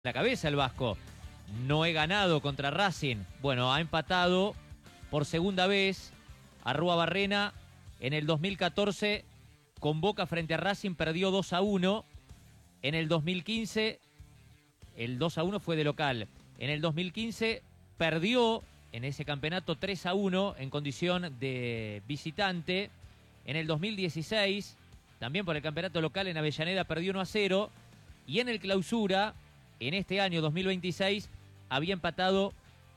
la cabeza el Vasco. No he ganado contra Racing. Bueno, ha empatado por segunda vez Arrúa-Barrena en el 2014 con Boca frente a Racing, perdió 2-1. En el 2015, el 2-1 fue de local. En el 2015 perdió en ese campeonato 3-1 en condición de visitante. En el 2016, también por el campeonato local en Avellaneda, perdió 1-0. Y en el clausura, en este año 2026, había empató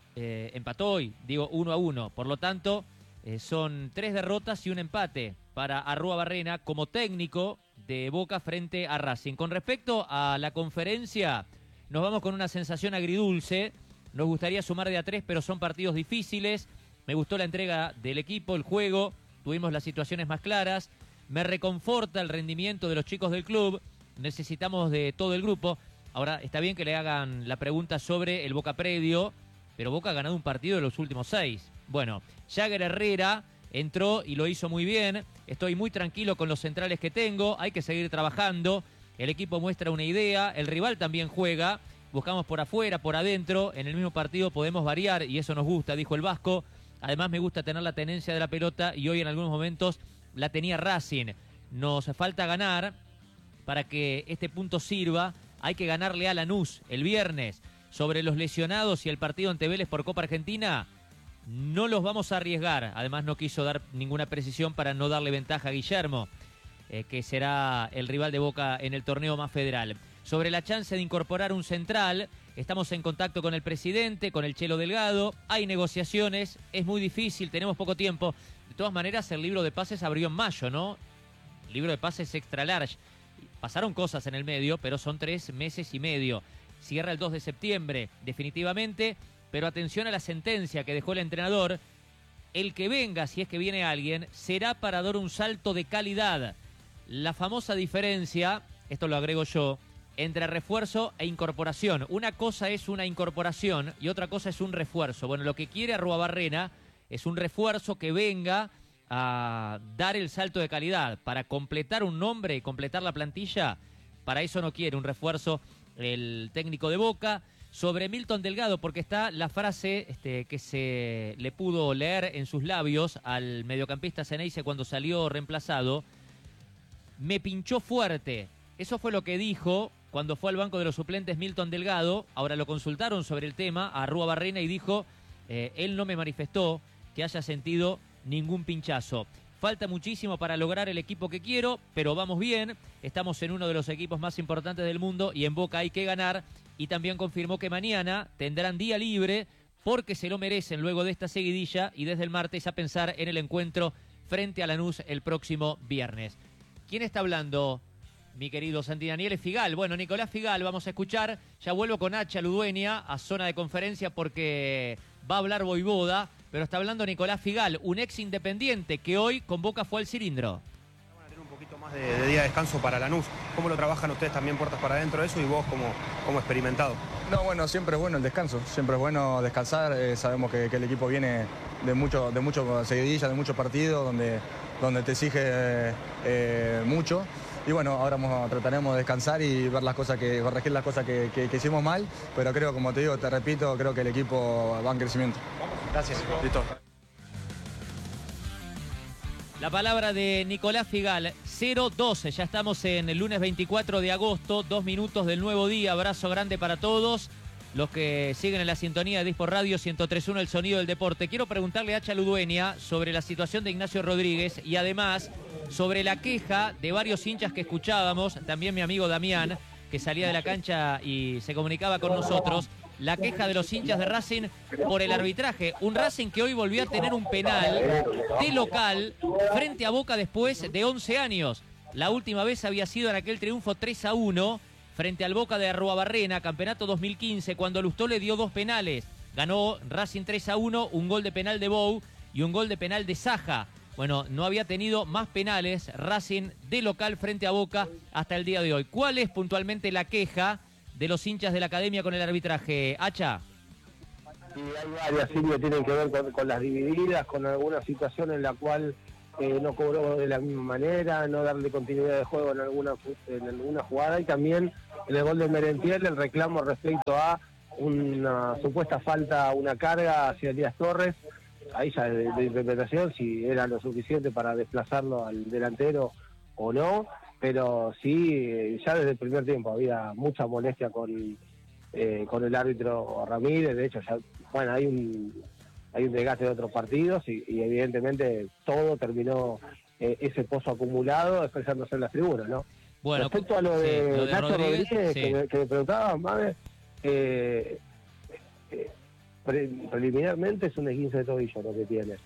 hoy, 1-1. Por lo tanto, son 3 derrotas y un empate para Arrúa-Barrena como técnico de Boca frente a Racing. Con respecto a la conferencia, nos vamos con una sensación agridulce. Nos gustaría sumar de a 3, pero son partidos difíciles. Me gustó la entrega del equipo, el juego. Tuvimos las situaciones más claras. Me reconforta el rendimiento de los chicos del club. Necesitamos de todo el grupo. Ahora, está bien que le hagan la pregunta sobre el Boca Predio, pero Boca ha ganado un partido de los últimos 6. Bueno, Jagger Herrera entró y lo hizo muy bien. Estoy muy tranquilo con los centrales que tengo. Hay que seguir trabajando. El equipo muestra una idea. El rival también juega. Buscamos por afuera, por adentro. En el mismo partido podemos variar y eso nos gusta, dijo el Vasco. Además me gusta tener la tenencia de la pelota y hoy en algunos momentos la tenía Racing. Nos falta ganar para que este punto sirva. Hay que ganarle a Lanús el viernes. Sobre los lesionados y el partido ante Vélez por Copa Argentina, no los vamos a arriesgar. Además no quiso dar ninguna precisión para no darle ventaja a Guillermo, que será el rival de Boca en el torneo más federal. Sobre la chance de incorporar un central, estamos en contacto con el presidente, con el Chelo Delgado. Hay negociaciones, es muy difícil, tenemos poco tiempo. De todas maneras, el libro de pases abrió en mayo, ¿no? El libro de pases extra large. Pasaron cosas en el medio, pero son 3 meses y medio. Cierra el 2 de septiembre, definitivamente. Pero atención a la sentencia que dejó el entrenador. El que venga, si es que viene alguien, será para dar un salto de calidad. La famosa diferencia, esto lo agrego yo, entre refuerzo e incorporación. Una cosa es una incorporación y otra cosa es un refuerzo. Bueno, lo que quiere Arrúa-Barrena es un refuerzo que venga a dar el salto de calidad, para completar un nombre, completar la plantilla. Para eso no quiere un refuerzo el técnico de Boca. Sobre Milton Delgado, porque está la frase que se le pudo leer en sus labios al mediocampista Ceneice cuando salió reemplazado. Me pinchó fuerte. Eso fue lo que dijo cuando fue al banco de los suplentes Milton Delgado. Ahora lo consultaron sobre el tema a Arrúa-Barrena y dijo, él no me manifestó que haya sentido ningún pinchazo. Falta muchísimo para lograr el equipo que quiero, pero vamos bien. Estamos en uno de los equipos más importantes del mundo y en Boca hay que ganar. Y también confirmó que mañana tendrán día libre porque se lo merecen luego de esta seguidilla y desde el martes a pensar en el encuentro frente a Lanús el próximo viernes. ¿Quién está hablando, mi querido Santi Daniel? Figal. Bueno, Nicolás Figal, vamos a escuchar. Ya vuelvo con Hacha Ludueña a zona de conferencia porque va a hablar Voivoda, pero está hablando Nicolás Figal, un ex Independiente que hoy con Boca fue al cilindro. Van a tener un poquito más de día de descanso para Lanús. ¿Cómo lo trabajan ustedes también puertas para adentro de eso y vos como experimentado? No, bueno, siempre es bueno el descanso, siempre es bueno descansar. Sabemos que el equipo viene de mucho seguidilla, de muchos partidos, donde te exige mucho. Y bueno, ahora trataremos de descansar y ver corregir las cosas que hicimos mal, pero creo, como te digo, te repito, creo que el equipo va en crecimiento. Gracias. Listo. La palabra de Nicolás Figal, 0-12, ya estamos en el lunes 24 de agosto, 2 minutos del nuevo día, abrazo grande para todos los que siguen en la sintonía de Dispor Radio 103.1, el sonido del deporte. Quiero preguntarle a Hacha Ludueña sobre la situación de Ignacio Rodríguez y además sobre la queja de varios hinchas que escuchábamos, también mi amigo Damián, que salía de la cancha y se comunicaba con nosotros, la queja de los hinchas de Racing por el arbitraje. Un Racing que hoy volvió a tener un penal de local frente a Boca después de 11 años. La última vez había sido en aquel triunfo 3-1 frente al Boca de Arrúa-Barrena, campeonato 2015, cuando Lustó le dio 2 penales. Ganó Racing 3-1, un gol de penal de Bou y un gol de penal de Saja. Bueno, no había tenido más penales Racing de local frente a Boca hasta el día de hoy. ¿Cuál es puntualmente la queja de los hinchas de la academia con el arbitraje? Hacha. Y hay varias, sí, que tienen que ver con las divididas, con alguna situación en la cual no cobró de la misma manera, no darle continuidad de juego en alguna jugada y también en el gol de Merentiel el reclamo respecto a una supuesta falta, una carga hacia Elías Torres, ahí ya de interpretación, si era lo suficiente para desplazarlo al delantero o no, pero sí, ya desde el primer tiempo había mucha molestia con el árbitro Ramírez. De hecho, ya, bueno, hay un desgaste de otros partidos y evidentemente todo terminó ese pozo acumulado expresándose en las tribunas, ¿no? Bueno, respecto a lo de Nacho Rodríguez, sí, que me preguntaba, Mame, preliminarmente es un esguince de tobillo lo que tiene,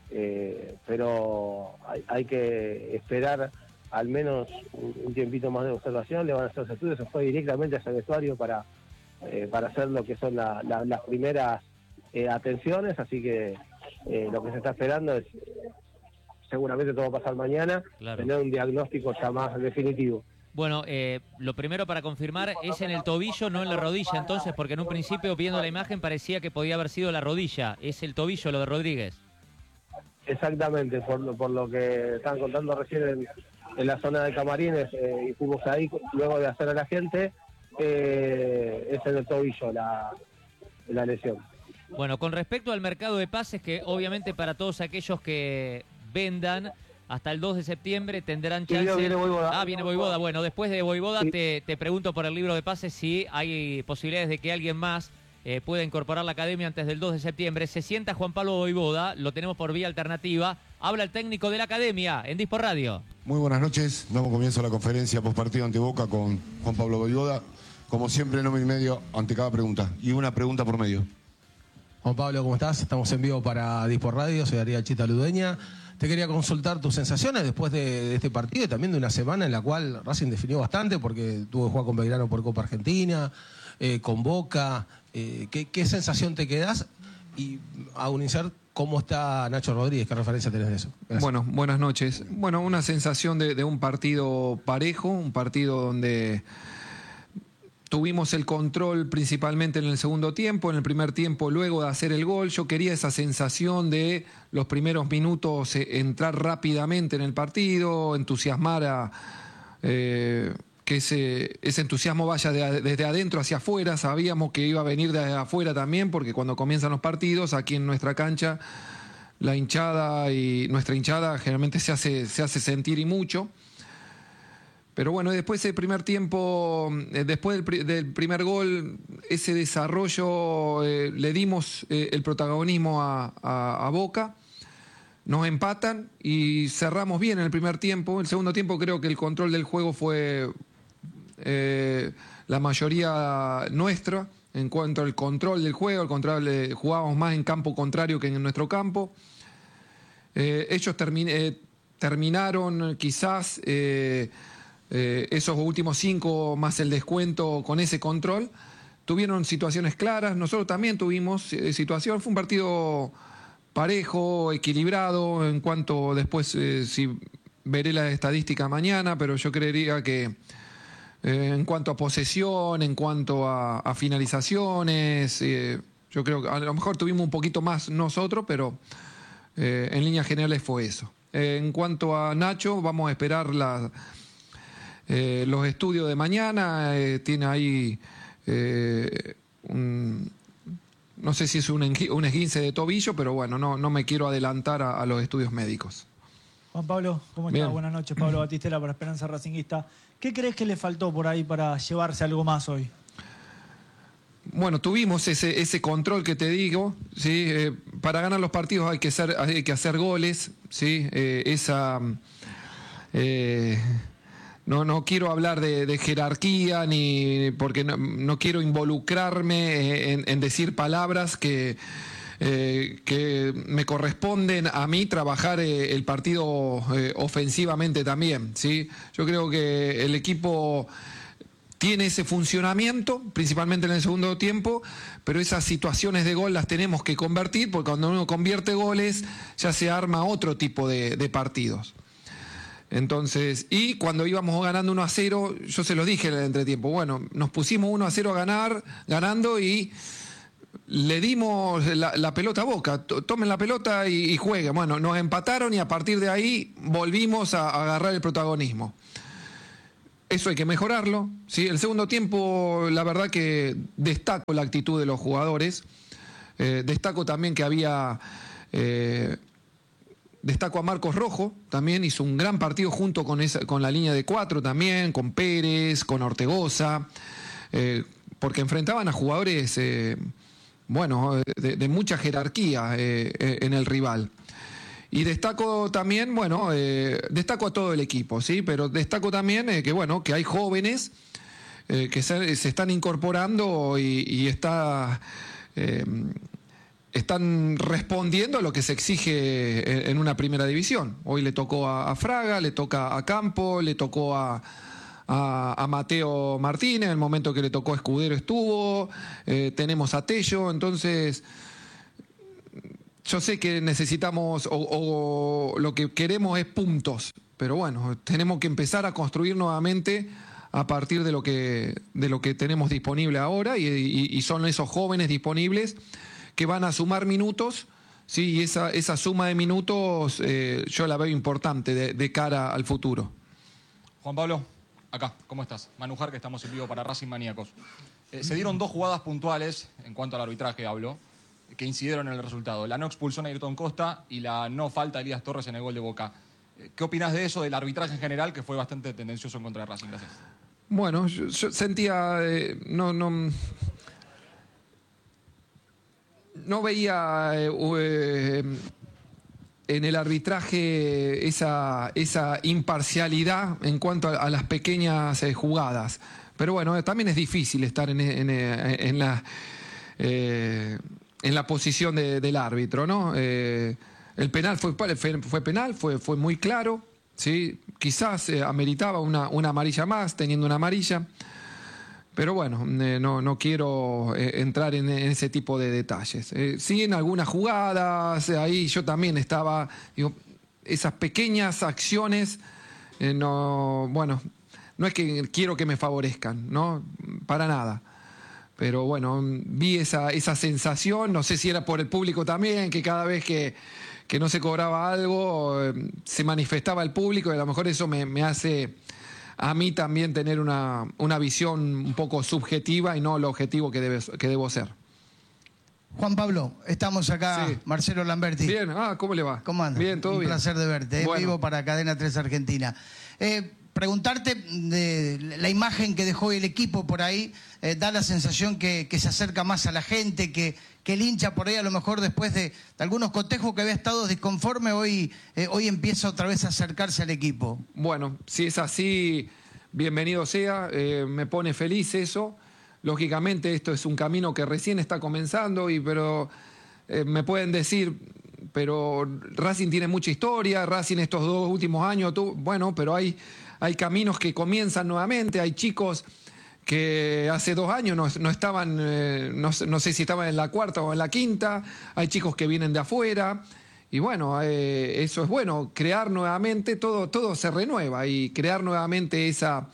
pero hay que esperar al menos un tiempito más de observación. Le van a hacer los estudios, se fue directamente hacia el vestuario para hacer lo que son las primeras atenciones, así que lo que se está esperando es, seguramente todo va a pasar mañana, claro, tener un diagnóstico ya más definitivo. Bueno, lo primero para confirmar es en el tobillo, no en la rodilla, entonces, porque en un principio, viendo la imagen, parecía que podía haber sido la rodilla. Es el tobillo lo de Rodríguez. Exactamente, por lo que estaban contando recién en la zona de camarines, y fuimos ahí luego de hacer a la gente, es en el tobillo la lesión. Bueno, con respecto al mercado de pases, que obviamente para todos aquellos que vendan, hasta el 2 de septiembre tendrán chance. Viene Voivoda. Viene Voivoda. Bueno, después de Voivoda Sí. te pregunto por el libro de pases si hay posibilidades de que alguien más pueda incorporar la academia antes del 2 de septiembre. Se sienta Juan Pablo Voivoda, lo tenemos por vía alternativa. Habla el técnico de la academia en Dispor Radio. Muy buenas noches, damos comienzo a la conferencia postpartido ante Boca con Juan Pablo Voivoda. Como siempre, nombre y medio ante cada pregunta. Y una pregunta por medio. Juan Pablo, ¿cómo estás? Estamos en vivo para Dispor Radio, soy Ariel Chita Ludeña. Te quería consultar tus sensaciones después de este partido y también de una semana en la cual Racing definió bastante, porque tuvo que jugar con Belgrano por Copa Argentina, con Boca. ¿Qué sensación te quedás? Y a unizar, ¿cómo está Nacho Rodríguez? ¿Qué referencia tenés de eso? Gracias. Bueno, buenas noches. Bueno, una sensación de un partido parejo, un partido donde tuvimos el control principalmente en el segundo tiempo. En el primer tiempo, luego de hacer el gol, yo quería esa sensación de los primeros minutos entrar rápidamente en el partido, entusiasmar a que ese entusiasmo vaya desde adentro hacia afuera. Sabíamos que iba a venir de afuera también, porque cuando comienzan los partidos, aquí en nuestra cancha, la hinchada y nuestra hinchada generalmente se hace sentir y mucho. Pero bueno, después del primer tiempo, después del primer gol, ese desarrollo, le dimos el protagonismo a Boca, nos empatan y cerramos bien en el primer tiempo. El segundo tiempo creo que el control del juego fue la mayoría nuestra, en cuanto al control del juego. Al contrario, jugábamos más en campo contrario que en nuestro campo. Ellos terminaron quizás esos últimos 5 más el descuento con ese control. Tuvieron situaciones claras, nosotros también tuvimos situación. Fue un partido parejo, equilibrado, en cuanto después, si veré la estadística mañana, pero yo creería que en cuanto a posesión, en cuanto a finalizaciones, yo creo que a lo mejor tuvimos un poquito más nosotros, pero en líneas generales fue eso. En cuanto a Nacho, vamos a esperar los estudios de mañana. Tiene ahí no sé si es un esguince de tobillo, pero bueno, no me quiero adelantar a los estudios médicos. Juan Pablo, ¿cómo estás? Buenas noches, Pablo Batistela para Esperanza Racinguista. ¿Qué crees que le faltó por ahí para llevarse algo más hoy? Bueno, tuvimos ese control que te digo, ¿sí? Para ganar los partidos hay que hacer goles, ¿sí? No quiero hablar de jerarquía, ni porque no quiero involucrarme en decir palabras que me corresponden a mí trabajar el partido ofensivamente también, ¿sí? Yo creo que el equipo tiene ese funcionamiento, principalmente en el segundo tiempo, pero esas situaciones de gol las tenemos que convertir, porque cuando uno convierte goles ya se arma otro tipo de partidos. Entonces, y cuando íbamos ganando 1-0, yo se lo dije en el entretiempo, bueno, nos pusimos 1-0 ganando y le dimos la pelota a Boca, tomen la pelota y jueguen. Bueno, nos empataron y a partir de ahí volvimos a agarrar el protagonismo. Eso hay que mejorarlo, ¿sí? El segundo tiempo, la verdad que destaco la actitud de los jugadores. Destaco también que había... destaco a Marcos Rojo, también hizo un gran partido junto con la línea de 4 también, con Pérez, con Ortegoza, porque enfrentaban a jugadores, de mucha jerarquía en el rival. Y destaco también, destaco a todo el equipo, ¿sí? Pero destaco también que hay jóvenes que se están incorporando y están respondiendo a lo que se exige en una primera división. Hoy le tocó a Fraga, le toca a Campo, le tocó a Mateo Martínez, en el momento que le tocó a Escudero estuvo, tenemos a Tello, entonces yo sé que necesitamos o lo que queremos es puntos, pero bueno, tenemos que empezar a construir nuevamente a partir de lo que tenemos disponible ahora y son esos jóvenes disponibles que van a sumar minutos, sí, y esa suma de minutos yo la veo importante de cara al futuro. Juan Pablo, acá, ¿cómo estás? Manujar, que estamos en vivo para Racing Maníacos. Se dieron 2 jugadas puntuales, en cuanto al arbitraje hablo, que incidieron en el resultado. La no expulsión a Ayrton Costa y la no falta a Elías Torres en el gol de Boca. ¿Qué opinás de eso, del arbitraje en general, que fue bastante tendencioso en contra de Racing? Gracias. Bueno, yo sentía... No veía en el arbitraje esa imparcialidad en cuanto a las pequeñas jugadas. Pero bueno, también es difícil estar en la posición del árbitro, ¿no? El penal fue penal, fue muy claro, ¿sí? Quizás ameritaba una amarilla más, teniendo una amarilla. Pero bueno, no quiero entrar en ese tipo de detalles. Sí, en algunas jugadas, ahí yo también estaba, esas pequeñas acciones, no es que quiero que me favorezcan, ¿no? Para nada. Pero bueno, vi esa sensación, no sé si era por el público también, que cada vez que no se cobraba algo, se manifestaba el público, y a lo mejor eso me hace a mí también tener una visión un poco subjetiva y no lo objetivo que debo ser. Juan Pablo, estamos acá, sí. Marcelo Lamberti. Bien, ¿cómo le va? ¿Cómo andas? Bien, todo bien. Un placer de verte, en vivo para Cadena 3 Argentina. Preguntarte de la imagen que dejó el equipo por ahí, da la sensación que se acerca más a la gente, que el hincha por ahí a lo mejor después de algunos cotejos que había estado disconforme, hoy empieza otra vez a acercarse al equipo. Bueno, si es así, bienvenido sea, me pone feliz eso. Lógicamente esto es un camino que recién está comenzando, pero me pueden decir... Pero Racing tiene mucha historia, Racing estos 2 últimos años, pero hay caminos que comienzan nuevamente, hay chicos que hace 2 años no estaban, no sé si estaban en la 4ª o en la 5ª, hay chicos que vienen de afuera, y bueno, eso es bueno, crear nuevamente, todo se renueva, y crear nuevamente esa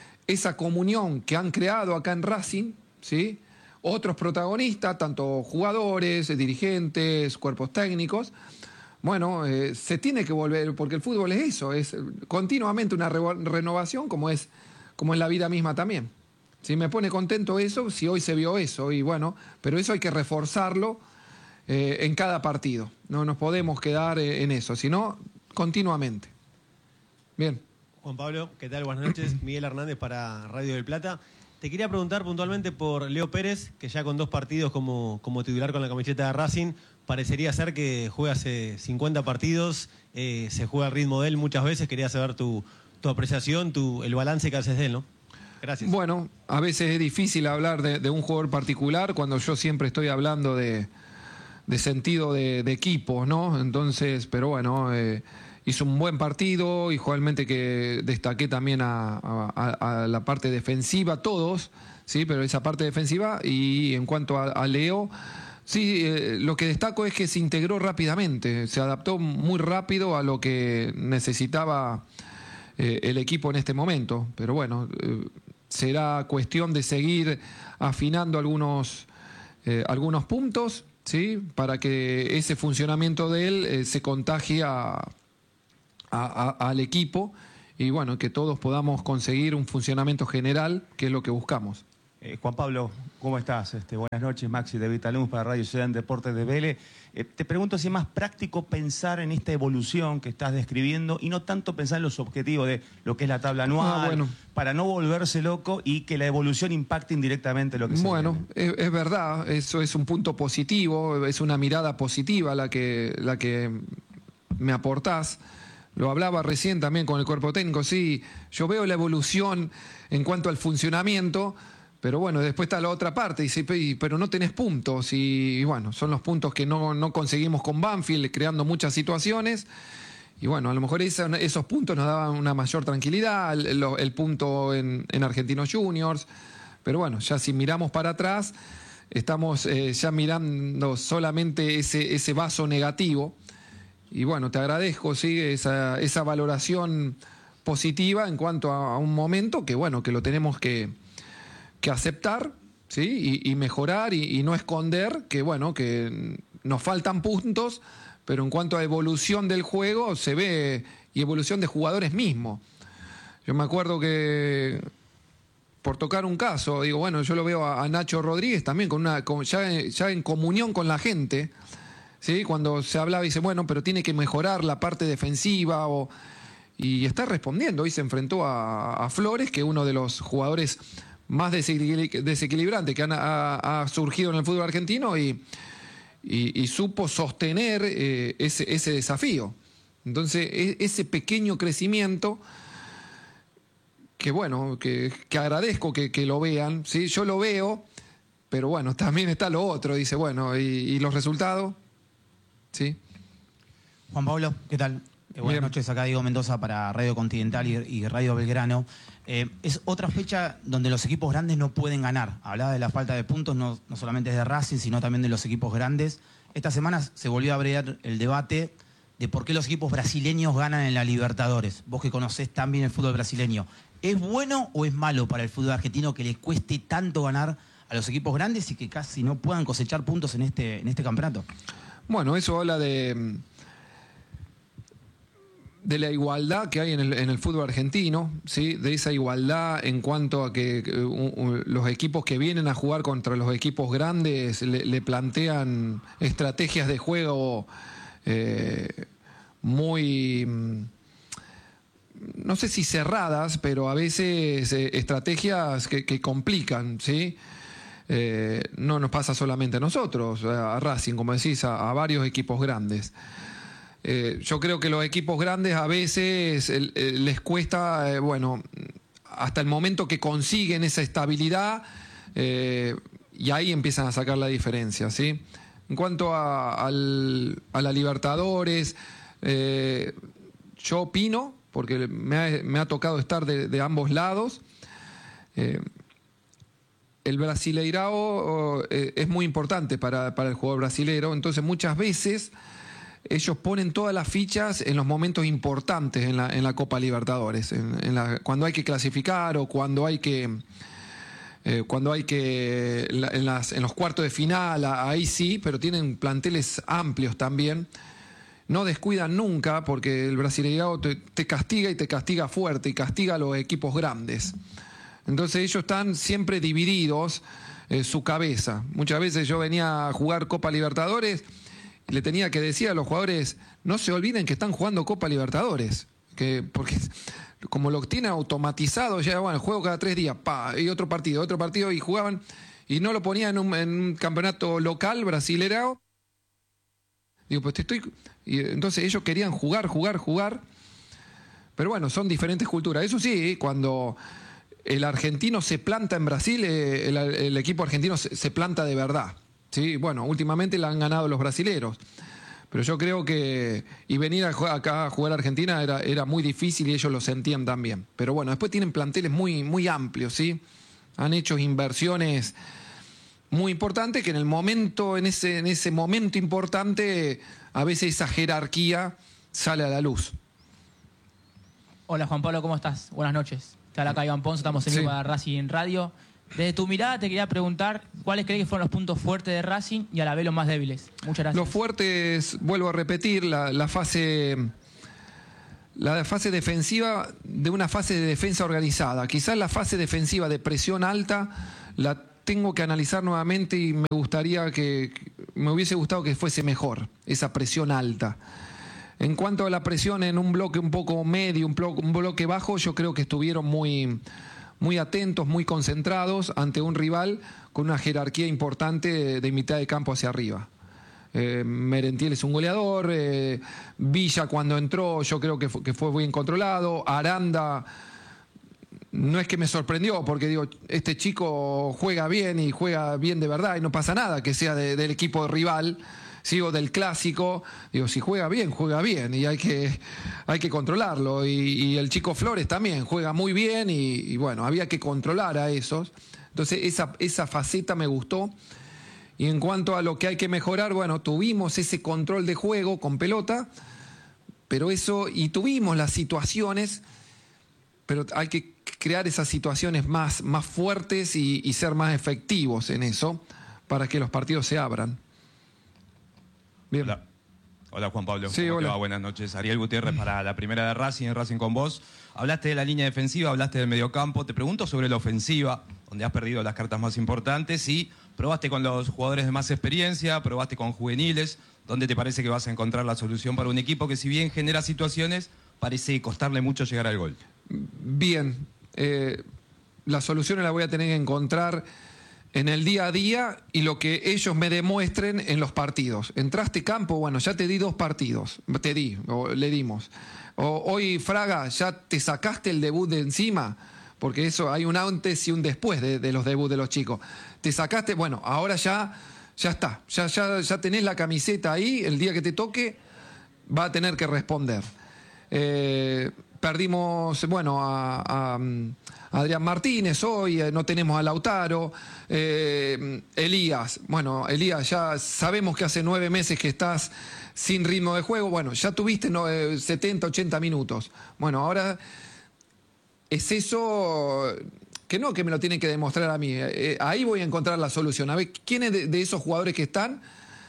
comunión que han creado acá en Racing, ¿sí? Otros protagonistas, tanto jugadores, dirigentes, cuerpos técnicos. Bueno, se tiene que volver, porque el fútbol es eso, es continuamente una renovación como es la vida misma también. Si me pone contento eso, si hoy se vio eso, y bueno, pero eso hay que reforzarlo en cada partido. No nos podemos quedar en eso, sino continuamente. Bien. Juan Pablo, ¿qué tal? Buenas noches. Miguel Hernández para Radio del Plata. Te quería preguntar puntualmente por Leo Pérez, que ya con 2 partidos como titular con la camiseta de Racing, parecería ser que juega hace 50 partidos, se juega al ritmo de él muchas veces. Quería saber tu apreciación, el balance que haces de él, ¿no? Gracias. Bueno, a veces es difícil hablar de un jugador particular cuando yo siempre estoy hablando de sentido de equipo, ¿no? Entonces, pero bueno... hizo un buen partido, igualmente que destaqué también a la parte defensiva, todos, sí, pero esa parte defensiva. Y en cuanto a Leo, sí, lo que destaco es que se integró rápidamente, se adaptó muy rápido a lo que necesitaba el equipo en este momento. Pero bueno, será cuestión de seguir afinando algunos puntos, ¿sí? Para que ese funcionamiento de él se contagie al equipo y bueno, que todos podamos conseguir un funcionamiento general, que es lo que buscamos. Juan Pablo, ¿cómo estás? Buenas noches, Maxi de Vitaluz para Radio Ciudad en Deportes de Vélez. Te pregunto si es más práctico pensar en esta evolución que estás describiendo y no tanto pensar en los objetivos de lo que es la tabla anual, para no volverse loco y que la evolución impacte indirectamente lo que se viene. Bueno, es verdad, eso es un punto positivo, es una mirada positiva la que me aportás. Lo hablaba recién también con el cuerpo técnico, sí, yo veo la evolución en cuanto al funcionamiento. Pero bueno, después está la otra parte, dice, pero no tenés puntos, y bueno, son los puntos que no conseguimos con Banfield, creando muchas situaciones, y bueno, a lo mejor esos puntos nos daban una mayor tranquilidad, el punto en Argentinos Juniors, pero bueno, ya si miramos para atrás, estamos ya mirando solamente ese vaso negativo, y bueno, te agradezco, sí, esa valoración positiva en cuanto a un momento que bueno, que lo tenemos que aceptar, ¿sí? y mejorar y no esconder que bueno, que nos faltan puntos, pero en cuanto a evolución del juego se ve, y evolución de jugadores mismos. Yo me acuerdo que, por tocar un caso, digo, bueno, yo lo veo a Nacho Rodríguez también ya en comunión con la gente, ¿sí? Cuando se hablaba dice, bueno, pero tiene que mejorar la parte defensiva y está respondiendo. Hoy se enfrentó a Flores, que es uno de los jugadores más desequilibrante que ha surgido en el fútbol argentino y supo sostener ese desafío. Entonces, ese pequeño crecimiento que bueno, que agradezco que lo vean, ¿sí? Yo lo veo, pero bueno, también está lo otro, dice, bueno, ¿y los resultados? ¿Sí? Juan Pablo, ¿qué tal? Buenas noches, acá Diego Mendoza para Radio Continental y Radio Belgrano. Es otra fecha donde los equipos grandes no pueden ganar. Hablaba de la falta de puntos, no solamente de Racing, sino también de los equipos grandes. Esta semana se volvió a abrir el debate de por qué los equipos brasileños ganan en la Libertadores. Vos que conocés tan bien el fútbol brasileño, ¿es bueno o es malo para el fútbol argentino que les cueste tanto ganar a los equipos grandes y que casi no puedan cosechar puntos en este campeonato? Bueno, eso habla de la igualdad que hay en el fútbol argentino, ¿sí? De esa igualdad en cuanto a que los equipos que vienen a jugar contra los equipos grandes le plantean estrategias de juego muy, no sé si cerradas, pero a veces estrategias que complican, ¿sí? No nos pasa solamente a nosotros, a Racing, como decís, a varios equipos grandes. Yo creo que los equipos grandes a veces les cuesta, bueno, hasta el momento que consiguen esa estabilidad y ahí empiezan a sacar la diferencia, ¿sí? En cuanto a la Libertadores, yo opino, porque me ha tocado estar de ambos lados, el Brasileirao es muy importante para el jugador brasilero, entonces muchas veces ellos ponen todas las fichas en los momentos importantes en la Copa Libertadores, cuando hay que clasificar o cuando hay que en los cuartos de final, ahí sí, pero tienen planteles amplios también. No descuidan nunca porque el Brasileirao te castiga y te castiga fuerte y castiga a los equipos grandes. Entonces ellos están siempre divididos su cabeza. Muchas veces yo venía a jugar Copa Libertadores y le tenía que decir a los jugadores, no se olviden que están jugando Copa Libertadores, porque como lo tienen automatizado, ya bueno, juego cada 3 días, y otro partido, y jugaban, y no lo ponían en un campeonato local brasileirao. Digo, pues y entonces ellos querían jugar, pero bueno, son diferentes culturas. Eso sí, cuando el argentino se planta en Brasil, el equipo argentino se planta de verdad. Sí, bueno, últimamente la han ganado los brasileros, pero yo creo que venir acá a jugar a Argentina era muy difícil y ellos lo sentían también. Pero bueno, después tienen planteles muy, muy amplios, ¿sí? Han hecho inversiones muy importantes que en ese momento importante, a veces esa jerarquía sale a la luz. Hola Juan Pablo, ¿cómo estás? Buenas noches. Te habla acá Iván Ponce, estamos en vivo para Racing Radio. Desde tu mirada te quería preguntar cuáles crees que fueron los puntos fuertes de Racing y a la vez los más débiles. Muchas gracias. Los fuertes, vuelvo a repetir, la fase la fase defensiva de una fase de defensa organizada. Quizás la fase defensiva de presión alta la tengo que analizar nuevamente y me hubiese gustado que fuese mejor, esa presión alta. En cuanto a la presión en un bloque un poco medio, un bloque bajo, yo creo que estuvieron muy atentos, muy concentrados ante un rival con una jerarquía importante de mitad de campo hacia arriba. Merentiel es un goleador, Villa cuando entró yo creo que fue bien controlado, Aranda no es que me sorprendió porque digo, este chico juega bien y juega bien de verdad y no pasa nada que sea del equipo rival, sigo del clásico, digo, si juega bien y hay que controlarlo y el chico Flores también juega muy bien y bueno, había que controlar a esos, entonces esa faceta me gustó. Y en cuanto a lo que hay que mejorar, bueno, tuvimos ese control de juego con pelota, pero y tuvimos las situaciones, pero hay que crear esas situaciones más fuertes y ser más efectivos en eso para que los partidos se abran. Bien. Hola Juan Pablo. Sí, ¿Cómo te hola. va? Buenas noches. Ariel Gutiérrez para la primera de Racing, en Racing con vos. Hablaste de la línea defensiva, hablaste del mediocampo. Te pregunto sobre la ofensiva, donde has perdido las cartas más importantes y probaste con los jugadores de más experiencia, probaste con juveniles. ¿Dónde te parece que vas a encontrar la solución para un equipo que si bien genera situaciones, parece costarle mucho llegar al gol? Bien. La solución la voy a tener que encontrar en el día a día y lo que ellos me demuestren en los partidos. Entraste campo, bueno, ya te di 2 partidos, le dimos. Hoy, Fraga, ya te sacaste el debut de encima, porque eso hay un antes y un después de los debuts de los chicos. Te sacaste, bueno, ahora ya está, ya tenés la camiseta ahí, el día que te toque va a tener que responder. Perdimos, bueno, a Adrián Martínez hoy, no tenemos a Lautaro, Elías, ya sabemos que hace 9 meses que estás sin ritmo de juego, bueno, ya tuviste 70, 80 minutos. Bueno, ahora es eso que no, que me lo tienen que demostrar a mí. Ahí voy a encontrar la solución. A ver, ¿quiénes de esos jugadores que están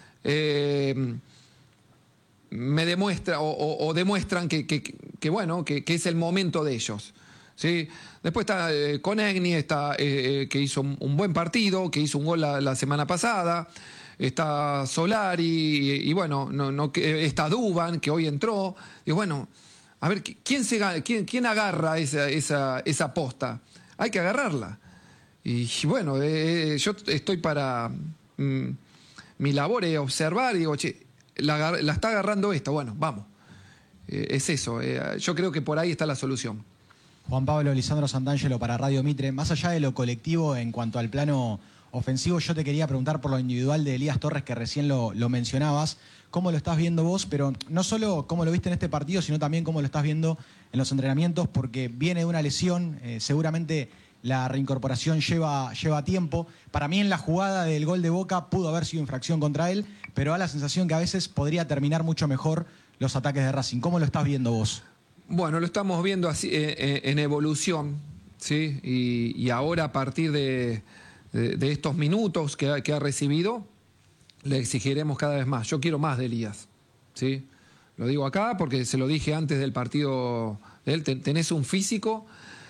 me demuestra o demuestran que bueno, que es el momento de ellos? ¿Sí? Después está Conegni, que hizo un buen partido, que hizo un gol la semana pasada. Está Solari y bueno, está Duban, que hoy entró. Y bueno, a ver, ¿quién agarra esa posta? Hay que agarrarla. Y bueno, yo estoy para... mi labor es observar y digo, che, la está agarrando esta, bueno, vamos. Es eso, yo creo que por ahí está la solución. Juan Pablo, Lisandro Santangelo para Radio Mitre. Más allá de lo colectivo en cuanto al plano ofensivo, yo te quería preguntar por lo individual de Elías Torres, que recién lo mencionabas. ¿Cómo lo estás viendo vos? Pero no solo cómo lo viste en este partido, sino también cómo lo estás viendo en los entrenamientos, porque viene de una lesión, seguramente la reincorporación lleva tiempo. Para mí en la jugada del gol de Boca pudo haber sido infracción contra él, pero da la sensación que a veces podría terminar mucho mejor los ataques de Racing. ¿Cómo lo estás viendo vos? Bueno, lo estamos viendo así en evolución, ¿sí? Y ahora a partir de estos minutos que ha recibido, le exigiremos cada vez más. Yo quiero más de Elías, ¿sí? Lo digo acá porque se lo dije antes del partido de él. Tenés un físico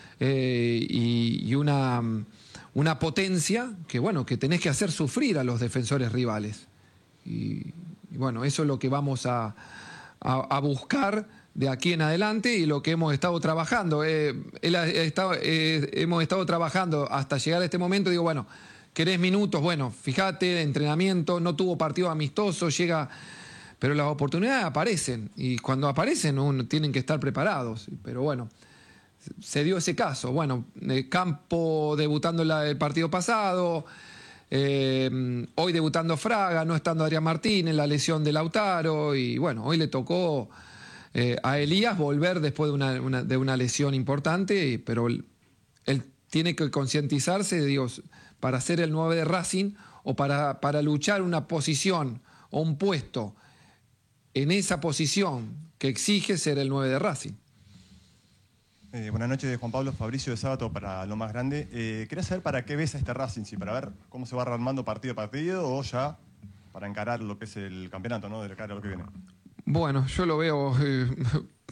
y una potencia que, bueno, que tenés que hacer sufrir a los defensores rivales. Y bueno, eso es lo que vamos a buscar de aquí en adelante y lo que hemos estado trabajando. Hemos estado trabajando hasta llegar a este momento. Digo, bueno, ¿querés minutos? Bueno, fíjate, entrenamiento, no tuvo partido amistoso, llega... Pero las oportunidades aparecen y cuando aparecen tienen que estar preparados. Pero bueno, se dio ese caso. Bueno, Campo debutando el partido pasado, hoy debutando Fraga, no estando Adrián Martínez, la lesión de Lautaro y bueno, hoy le tocó... a Elías volver después de una lesión importante, pero él tiene que concientizarse, digo, para ser el 9 de Racing o para luchar una posición o un puesto en esa posición que exige ser el 9 de Racing. Buenas noches, Juan Pablo. Fabricio de Sábato para Lo Más Grande. Quería saber para qué ves a este Racing, si para ver cómo se va armando partido a partido o ya para encarar lo que es el campeonato, ¿no? De cara a lo que viene. Bueno, yo lo veo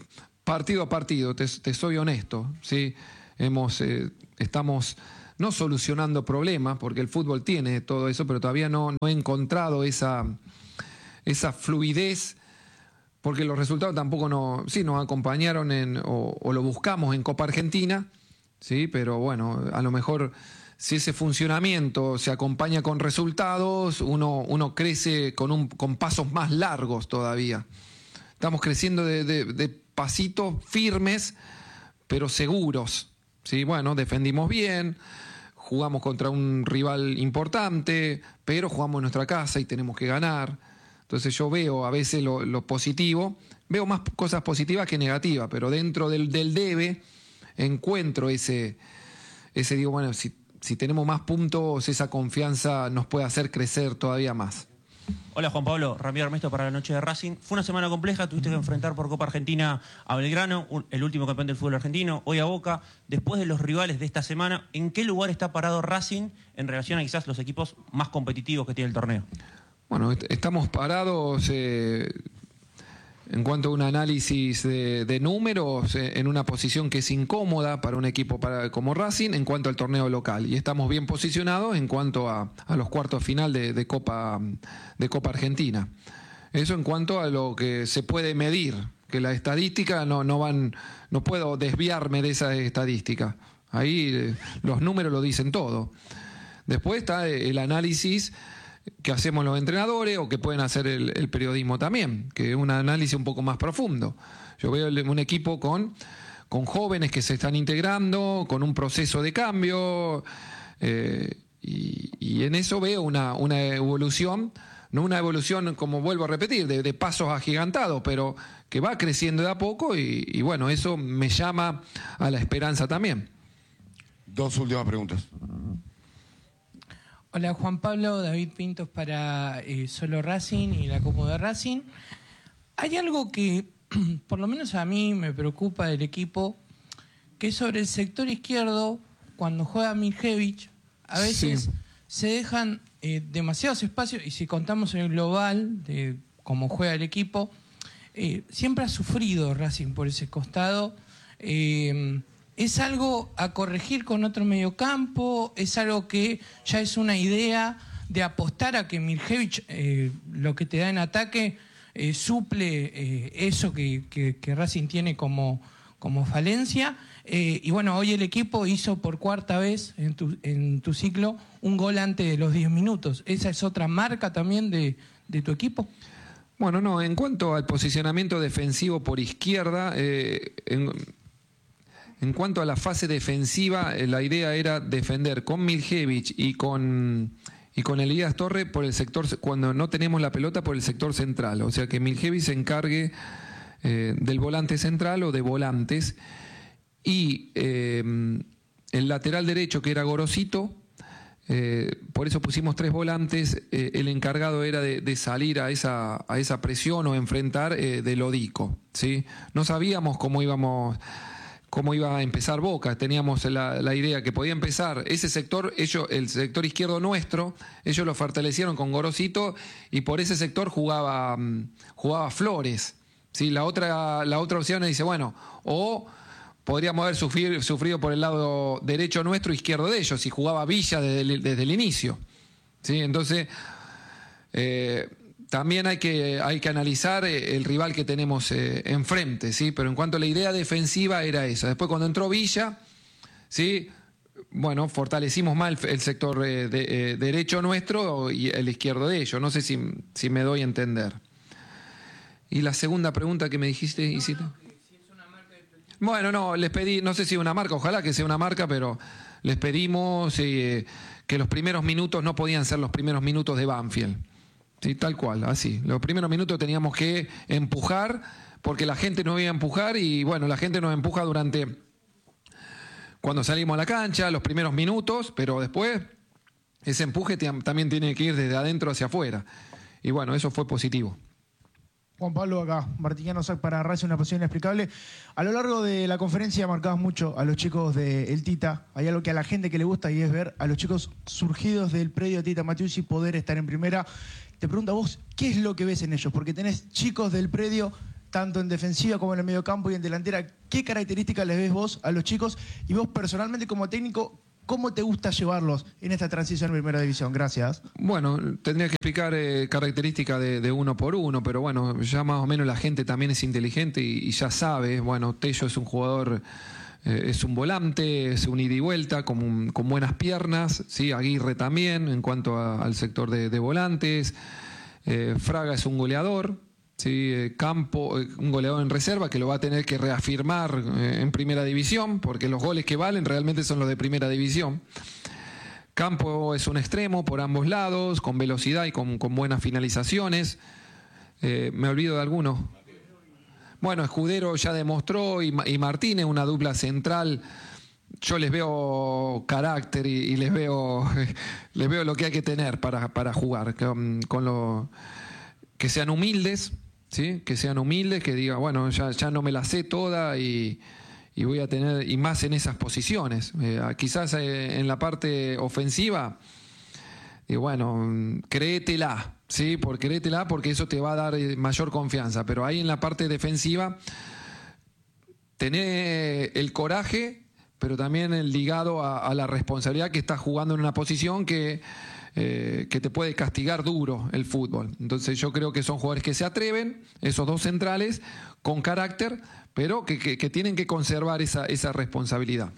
partido a partido, te soy honesto, ¿sí? Estamos no solucionando problemas, porque el fútbol tiene todo eso, pero todavía no he encontrado esa fluidez, porque los resultados tampoco nos acompañaron o lo buscamos en Copa Argentina, ¿sí? Pero bueno, a lo mejor si ese funcionamiento se acompaña con resultados, uno crece con pasos más largos todavía. Estamos creciendo de pasitos firmes, pero seguros, ¿sí? Bueno, defendimos bien, jugamos contra un rival importante, pero jugamos en nuestra casa y tenemos que ganar. Entonces yo veo a veces lo positivo, veo más cosas positivas que negativas, pero dentro del debe encuentro digo, bueno, si tenemos más puntos, esa confianza nos puede hacer crecer todavía más. Hola Juan Pablo, Ramiro Armesto para la noche de Racing. Fue una semana compleja, tuviste que enfrentar por Copa Argentina a Belgrano, el último campeón del fútbol argentino, hoy a Boca. Después de los rivales de esta semana, ¿en qué lugar está parado Racing en relación a quizás los equipos más competitivos que tiene el torneo? Bueno, estamos parados en cuanto a un análisis de números en una posición que es incómoda para un equipo como Racing en cuanto al torneo local. Y estamos bien posicionados en cuanto a los cuartos final de Copa Argentina. Eso en cuanto a lo que se puede medir, que la estadística no puedo desviarme de esa estadística. Ahí los números lo dicen todo. Después está el análisis que hacemos los entrenadores o que pueden hacer el periodismo también, que es un análisis un poco más profundo. Yo veo un equipo con jóvenes que se están integrando, con un proceso de cambio, y en eso veo una evolución, no una evolución, como vuelvo a repetir, de pasos agigantados, pero que va creciendo de a poco y bueno, eso me llama a la esperanza también. Dos últimas preguntas. Hola Juan Pablo, David Pintos para Solo Racing y la Copa de Racing. Hay algo que por lo menos a mí me preocupa del equipo, que es sobre el sector izquierdo, cuando juega Mirhević, a veces se dejan demasiados espacios, y si contamos en el global de cómo juega el equipo, siempre ha sufrido Racing por ese costado. ¿Es algo a corregir con otro mediocampo? ¿Es algo que ya es una idea de apostar a que Mirhević, lo que te da en ataque, suple eso que Racing tiene como falencia? Y bueno, hoy el equipo hizo por cuarta vez en tu ciclo un gol antes de los 10 minutos. ¿Esa es otra marca también de tu equipo? Bueno, no, en cuanto al posicionamiento defensivo por izquierda, en cuanto a la fase defensiva, la idea era defender con Mirhević y con Elías Torres por el sector, cuando no tenemos la pelota, por el sector central. O sea, que Mirhević se encargue del volante central o de volantes. Y el lateral derecho, que era Gorosito, por eso pusimos 3 volantes, el encargado era de salir a esa presión o enfrentar de Lodico, ¿sí? No sabíamos cómo iba a empezar Boca. Teníamos la idea que podía empezar ese sector, el sector izquierdo nuestro, ellos lo fortalecieron con Gorosito y por ese sector jugaba Flores, ¿sí? La otra opción dice, bueno, o podríamos haber sufrido por el lado derecho nuestro, izquierdo de ellos, si jugaba Villa desde el inicio, ¿sí? Entonces también hay que analizar el rival que tenemos enfrente, ¿sí? Pero en cuanto a la idea defensiva era esa. Después cuando entró Villa, ¿sí? Bueno, fortalecimos más el sector derecho nuestro y el izquierdo de ellos. No sé si me doy a entender. Y la segunda pregunta que me dijiste, hiciste. Bueno, no, les pedí, no sé si una marca, ojalá que sea una marca, pero les pedimos que los primeros minutos no podían ser los primeros minutos de Banfield. Sí, tal cual, así. Los primeros minutos teníamos que empujar, porque la gente nos iba a empujar y bueno, la gente nos empuja cuando salimos a la cancha, los primeros minutos, pero después ese empuje también tiene que ir desde adentro hacia afuera. Y bueno, eso fue positivo. Juan Pablo, acá, Martiniano Sac para Racing, una pasión inexplicable. A lo largo de la conferencia marcabas mucho a los chicos de El Tita. Hay algo que a la gente que le gusta y es ver a los chicos surgidos del predio Tita Matiusi poder estar en primera. Te pregunto a vos, ¿qué es lo que ves en ellos? Porque tenés chicos del predio tanto en defensiva como en el mediocampo y en delantera. ¿Qué características les ves vos a los chicos? Y vos personalmente como técnico, ¿cómo te gusta llevarlos en esta transición en Primera División? Gracias. Bueno, tendría que explicar características de uno por uno, pero bueno, ya más o menos la gente también es inteligente y ya sabe. Bueno, Tello es un jugador, es un volante, es un ida y vuelta, con buenas piernas, ¿sí? Aguirre también en cuanto al sector de volantes. Fraga es un goleador, ¿sí? Campo, un goleador en reserva que lo va a tener que reafirmar en Primera División, porque los goles que valen realmente son los de Primera División. Campo es un extremo por ambos lados, con velocidad y con buenas finalizaciones. Me olvido de alguno. Bueno, Escudero ya demostró y Martínez, una dupla central. Yo les veo carácter y les veo lo que hay que tener para jugar, que sean humildes, ¿sí? Que sean humildes, que digan, bueno, ya no me la sé toda y voy a tener, y más en esas posiciones. Quizás en la parte ofensiva, y bueno, créetela, ¿sí? Créetela porque eso te va a dar mayor confianza, pero ahí en la parte defensiva, tener el coraje, pero también el ligado a la responsabilidad que estás jugando en una posición que te puede castigar duro el fútbol. Entonces yo creo que son jugadores que se atreven, esos dos centrales, con carácter, pero que tienen que conservar esa responsabilidad.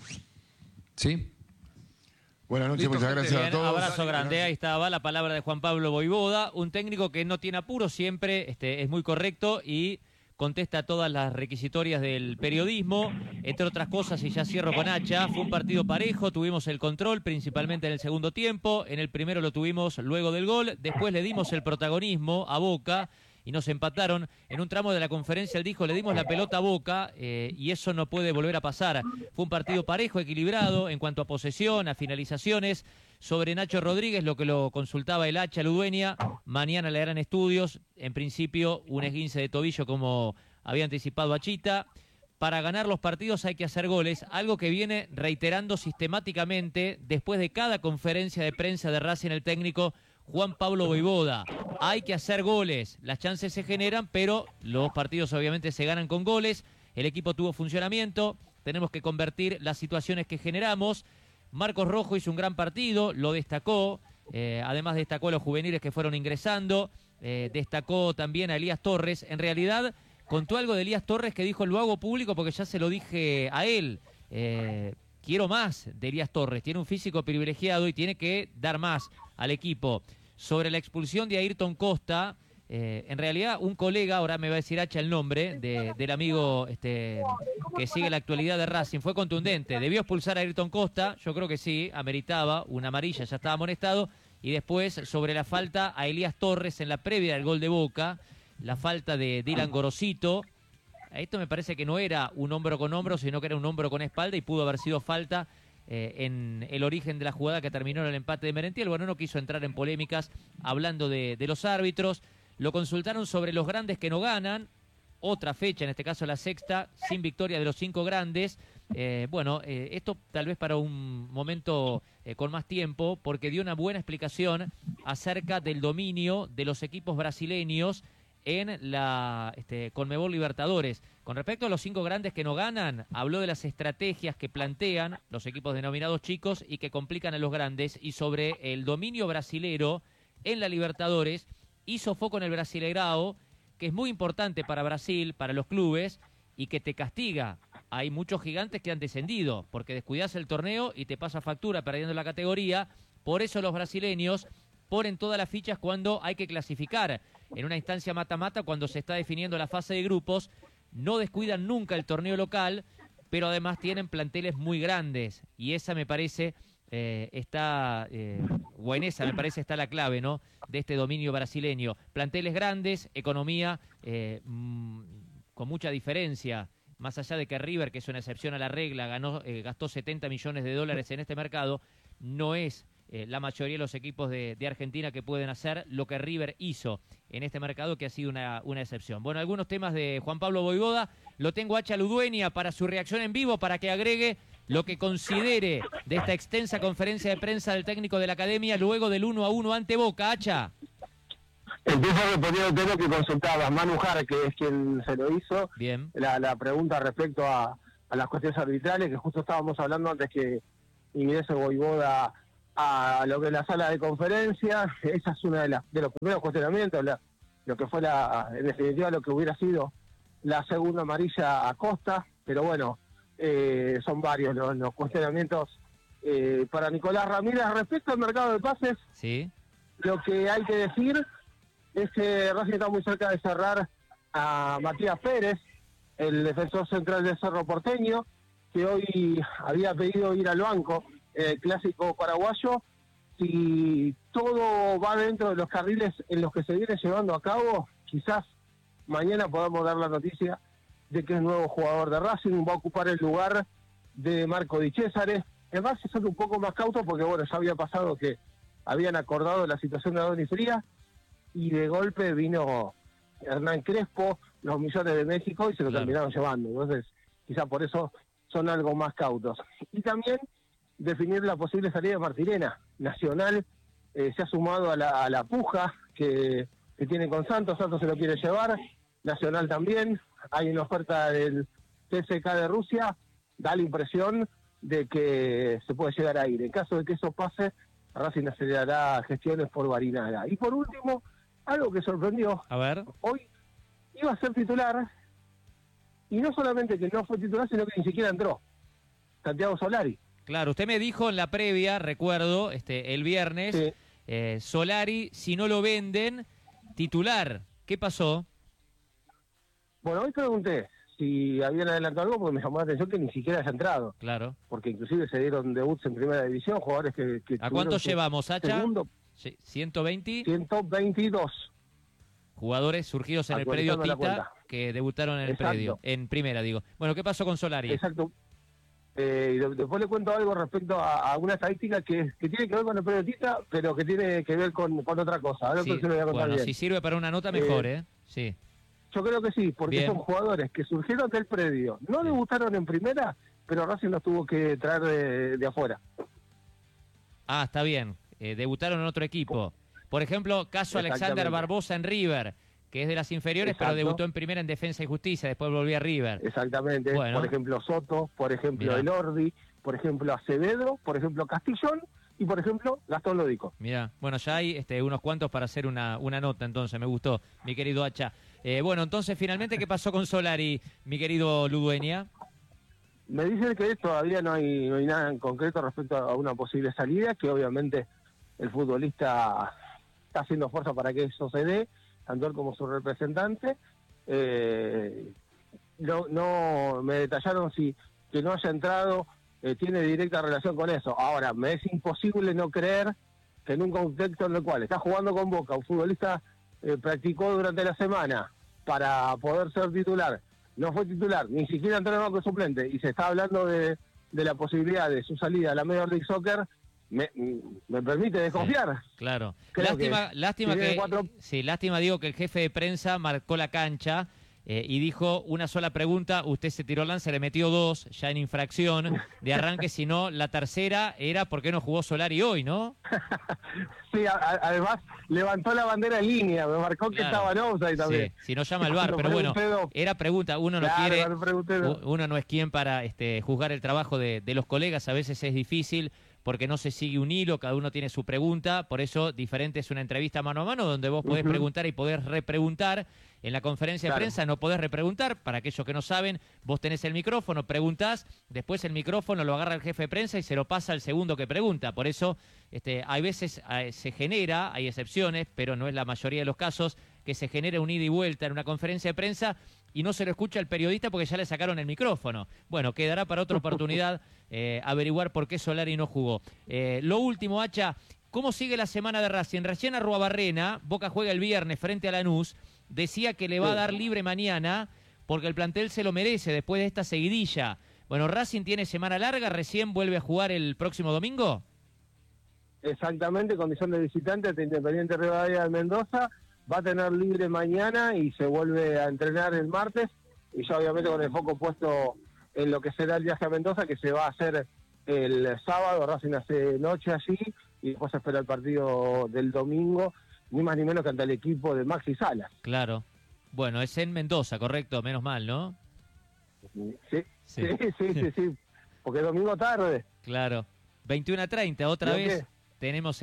¿Sí? Buenas noches, muchas gracias a todos. Abrazo grande, ahí estaba la palabra de Juan Pablo Voivoda, un técnico que no tiene apuro, siempre es muy correcto y contesta todas las requisitorias del periodismo, entre otras cosas, y ya cierro con Hacha, fue un partido parejo, tuvimos el control, principalmente en el segundo tiempo, en el primero lo tuvimos luego del gol, después le dimos el protagonismo a Boca y nos empataron. En un tramo de la conferencia él dijo, le dimos la pelota a Boca y eso no puede volver a pasar. Fue un partido parejo, equilibrado en cuanto a posesión, a finalizaciones. Sobre Nacho Rodríguez, lo que lo consultaba el Hacha Ludueña, mañana le harán estudios, en principio un esguince de tobillo como había anticipado Achita. Para ganar los partidos hay que hacer goles, algo que viene reiterando sistemáticamente después de cada conferencia de prensa de Racing el técnico Juan Pablo Voivoda. Hay que hacer goles, las chances se generan, pero los partidos obviamente se ganan con goles. El equipo tuvo funcionamiento, tenemos que convertir las situaciones que generamos. Marcos Rojo hizo un gran partido, lo destacó, además destacó a los juveniles que fueron ingresando, destacó también a Elías Torres. En realidad contó algo de Elías Torres que dijo, lo hago público porque ya se lo dije a él. Quiero más de Elías Torres, tiene un físico privilegiado y tiene que dar más al equipo. Sobre la expulsión de Ayrton Costa, en realidad un colega, ahora me va a decir Hacha el nombre, del amigo que sigue la actualidad de Racing, fue contundente. Debió expulsar a Ayrton Costa, yo creo que sí, ameritaba una amarilla, ya estaba amonestado. Y después, sobre la falta a Elías Torres en la previa del gol de Boca, la falta de Dylan Gorosito. Esto me parece que no era un hombro con hombro, sino que era un hombro con espalda y pudo haber sido falta en el origen de la jugada que terminó en el empate de Merentiel. Bueno, no quiso entrar en polémicas hablando de los árbitros. Lo consultaron sobre los grandes que no ganan. Otra fecha, en este caso la sexta, sin victoria de los 5 grandes. Esto tal vez para un momento con más tiempo, porque dio una buena explicación acerca del dominio de los equipos brasileños en la Conmebol Libertadores. Con respecto a los 5 grandes que no ganan, habló de las estrategias que plantean los equipos denominados chicos y que complican a los grandes, y sobre el dominio brasilero en la Libertadores. Hizo foco en el Brasileirao, que es muy importante para Brasil, para los clubes, y que te castiga. Hay muchos gigantes que han descendido, porque descuidas el torneo y te pasa factura perdiendo la categoría. Por eso los brasileños ponen todas las fichas cuando hay que clasificar. En una instancia mata-mata, cuando se está definiendo la fase de grupos, no descuidan nunca el torneo local, pero además tienen planteles muy grandes. Y esa me parece está la clave, ¿no?, de este dominio brasileño. Planteles grandes, economía con mucha diferencia. Más allá de que River, que es una excepción a la regla, gastó 70 millones de dólares en este mercado, no es la mayoría de los equipos de Argentina que pueden hacer lo que River hizo en este mercado, que ha sido una excepción. Bueno, algunos temas de Juan Pablo Voivoda. Lo tengo a Hacha Ludueña para su reacción en vivo, para que agregue lo que considere de esta extensa conferencia de prensa del técnico de la Academia luego del 1-1 ante Boca. Hacha. Empiezo respondiendo lo que consultabas. Manu Jar, que es quien se lo hizo. Bien. La pregunta respecto a las cuestiones arbitrales, que justo estábamos hablando antes que ingrese Voivoda a lo que es la sala de conferencia. Esa es una de los primeros cuestionamientos, lo que fue en definitiva lo que hubiera sido la segunda amarilla a Costa, pero bueno, son varios los cuestionamientos para Nicolás Ramírez. Respecto al mercado de pases, sí, lo que hay que decir es que Racing está muy cerca de cerrar a Matías Pérez, el defensor central de Cerro Porteño, que hoy había pedido ir al banco, clásico paraguayo. Si todo va dentro de los carriles en los que se viene llevando a cabo, quizás mañana podamos dar la noticia de que es nuevo jugador de Racing, va a ocupar el lugar de Marco Di Césare. Además, es un poco más cauto porque, bueno, ya había pasado que habían acordado la situación de Adonis Frías y de golpe vino Hernán Crespo, los millones de México, y se lo terminaron llevando. Entonces, quizás por eso son algo más cautos. Y también definir la posible salida de Martirena. Nacional se ha sumado a la puja que tiene con Santos se lo quiere llevar, Nacional también, hay una oferta del CSK de Rusia, da la impresión de que se puede llegar a ir. En caso de que eso pase, Racing acelerará gestiones por Barinaga. Y por último, algo que sorprendió, a ver, hoy iba a ser titular, y no solamente que no fue titular, sino que ni siquiera entró, Santiago Solari. Claro, usted me dijo en la previa, recuerdo, el viernes, sí. Solari, si no lo venden, titular. ¿Qué pasó? Bueno, hoy pregunté si habían adelantado algo porque me llamó la atención que ni siquiera haya entrado. Claro. Porque inclusive se dieron debuts en primera división, jugadores que ¿A cuánto llevamos, Hacha? Segundo, sí, 120. 122. Jugadores surgidos en el predio Tita que debutaron en el predio, en primera, digo. Bueno, ¿qué pasó con Solari? Exacto. Y después le cuento algo respecto a una estadística que tiene que ver con el predio Tita, pero que tiene que ver con otra cosa. Ahora Sí, se lo voy a contar bueno, bien. si sirve para una nota, mejor, Sí. Yo creo que sí, porque Bien. son jugadores que surgieron del predio. No debutaron en primera, pero Racing los tuvo que traer de afuera. Ah, está bien. Debutaron en otro equipo. Por ejemplo, caso Alexander Barbosa en River, que es de las inferiores, Exacto. pero debutó en primera en Defensa y Justicia, después volvió a River. Exactamente. Bueno. Por ejemplo, Soto, por ejemplo, Mirá. Elordi, por ejemplo, Acevedo, por ejemplo, Castillón y, por ejemplo, Gastón Lodico. Mira, bueno, ya hay unos cuantos para hacer una nota, entonces, me gustó, mi querido Hacha. Bueno, entonces, finalmente, ¿qué pasó con Solari, mi querido Ludueña? Me dicen que todavía no hay nada en concreto respecto a una posible salida, que obviamente el futbolista está haciendo fuerza para que eso se dé, tanto él como su representante. No me detallaron si que no haya entrado tiene directa relación con eso. Ahora, me es imposible no creer que en un contexto en el cual está jugando con Boca, un futbolista practicó durante la semana para poder ser titular, no fue titular, ni siquiera entró en el banco suplente, y se está hablando de la posibilidad de su salida a la Major League Soccer, me permite desconfiar. Sí, claro. Creo Lástima digo que el jefe de prensa marcó la cancha y dijo una sola pregunta, usted se tiró lanza, le metió dos ya en infracción de arranque, si no, la tercera era ¿por qué no jugó Solari hoy, no? Sí, además levantó la bandera en línea, me marcó que estaba en offside también. Sí, si no llama al VAR, pero bueno, era pregunta, uno no quiere, uno no es quien para juzgar el trabajo de los colegas, a veces es difícil porque no se sigue un hilo, cada uno tiene su pregunta, por eso diferente es una entrevista mano a mano donde vos podés preguntar y podés repreguntar. En la conferencia de prensa no podés repreguntar, para aquellos que no saben, vos tenés el micrófono, preguntás, después el micrófono lo agarra el jefe de prensa y se lo pasa al segundo que pregunta. Por eso hay veces se genera, hay excepciones, pero no es la mayoría de los casos, que se genera un ida y vuelta en una conferencia de prensa y no se lo escucha el periodista porque ya le sacaron el micrófono. Bueno, quedará para otra oportunidad averiguar por qué Solari no jugó. Lo último, Hacha, ¿cómo sigue la semana de Racing? Recién Arruabarrena, Boca juega el viernes frente a Lanús, decía que le va a dar libre mañana porque el plantel se lo merece después de esta seguidilla. Bueno, Racing tiene semana larga, recién vuelve a jugar el próximo domingo. Exactamente, condición de visitante ante Independiente Rivadavia de Mendoza, va a tener libre mañana y se vuelve a entrenar el martes, y ya obviamente con el foco puesto en lo que será el viaje a Mendoza, que se va a hacer el sábado. Racing hace noche allí y después se espera el partido del domingo ni más ni menos que ante el equipo de Maxi Salas. Claro. Bueno, es en Mendoza, correcto, menos mal, ¿no? Sí, porque domingo tarde. Claro. 21:30, otra ¿Vio vez qué? tenemos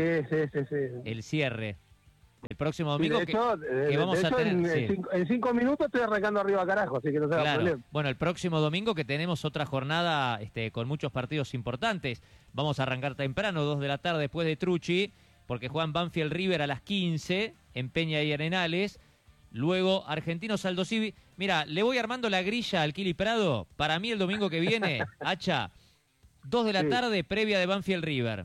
el cierre. El próximo domingo Sí, de hecho, que vamos a tener... en 5 minutos estoy arrancando arriba carajo, así que no se haga Claro. problema. Bueno, el próximo domingo que tenemos otra jornada con muchos partidos importantes. Vamos a arrancar temprano, 2 de la tarde después de Truchi, porque juegan Banfield River a las 15 en Peña y Arenales. Luego Argentinos Aldo Civi. Mira, le voy armando la grilla al Kili Prado. Para mí el domingo que viene, Hacha, 2 de la tarde, previa de Banfield River.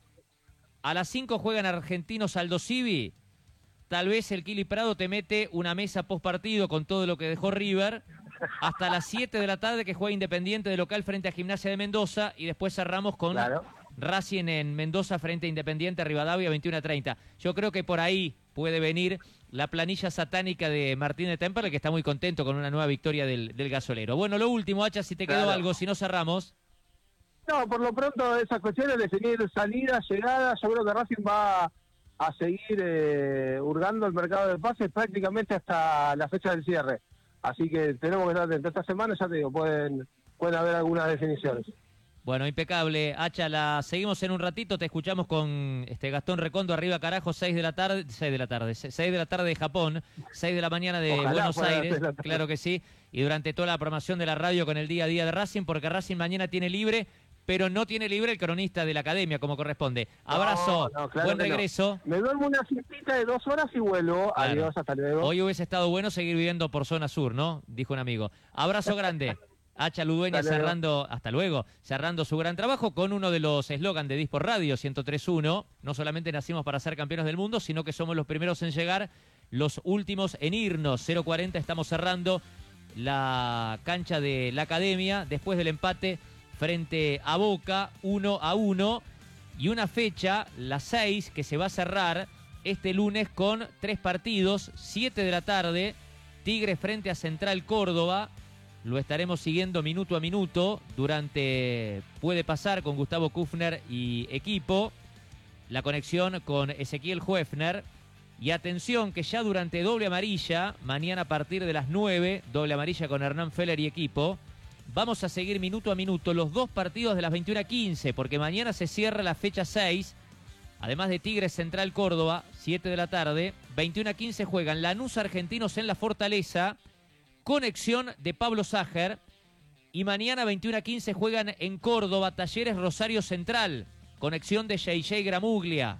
A las 5 juegan Argentinos Aldo Civi. Tal vez el Kili Prado te mete una mesa post partido con todo lo que dejó River. Hasta las 7 de la tarde que juega Independiente de local frente a Gimnasia de Mendoza. Y después cerramos con Racing en Mendoza frente a Independiente Rivadavia 21:30. Yo creo que por ahí puede venir la planilla satánica de Martín de Temperley, que está muy contento con una nueva victoria del Gasolero. Bueno, lo último, Hacha, si te quedó algo, si no cerramos. No, por lo pronto esas cuestiones de definir salidas, llegadas, yo creo que Racing va a seguir hurgando el mercado de pases prácticamente hasta la fecha del cierre. Así que tenemos que estar atentos. Esta semana, ya te digo, pueden haber algunas definiciones. Bueno, impecable. Hacha, la seguimos en un ratito. Te escuchamos con Gastón Recondo, arriba carajo, 6 de la tarde de Japón, 6 de la mañana de Buenos Aires. Claro que sí. Y durante toda la programación de la radio con el día a día de Racing, porque Racing mañana tiene libre, pero no tiene libre el cronista de la academia, como corresponde. Abrazo, buen regreso. Me duermo una siestita de 2 horas y vuelvo. Claro. Adiós, hasta luego. Hoy hubiese estado bueno seguir viviendo por zona sur, ¿no? Dijo un amigo. Abrazo grande. Hacha Ludueña hasta luego, cerrando su gran trabajo con uno de los eslogans de Dispor Radio 103.1. No solamente nacimos para ser campeones del mundo, sino que somos los primeros en llegar, los últimos en irnos. 0:40, estamos cerrando la cancha de la academia después del empate frente a Boca, 1-1. Y una fecha, la 6, que se va a cerrar este lunes con 3 partidos, 7 de la tarde, Tigres frente a Central Córdoba. Lo estaremos siguiendo minuto a minuto puede pasar con Gustavo Kufner y equipo, la conexión con Ezequiel Huefner. Y atención que ya durante doble amarilla, mañana a partir de las 9, doble amarilla con Hernán Feller y equipo, vamos a seguir minuto a minuto los 2 partidos de las 21:15, porque mañana se cierra la fecha 6, además de Tigres Central Córdoba, 7 de la tarde, 21:15 juegan Lanús Argentinos en la Fortaleza, conexión de Pablo Ságer, y mañana 21:15 juegan en Córdoba Talleres Rosario Central, conexión de JJ Gramuglia.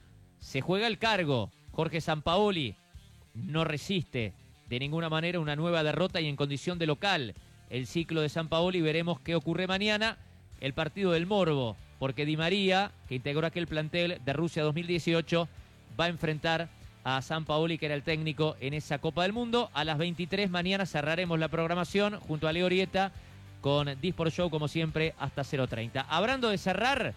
Se juega el cargo, Jorge Sampaoli no resiste de ninguna manera una nueva derrota y en condición de local. El ciclo de Sampaoli, veremos qué ocurre mañana. El partido del morbo, porque Di María, que integró aquel plantel de Rusia 2018, va a enfrentar a Sampaoli, que era el técnico en esa Copa del Mundo. A las 23 mañana cerraremos la programación junto a Leo Orieta con Dispor Show, como siempre, hasta 0:30. Hablando de cerrar,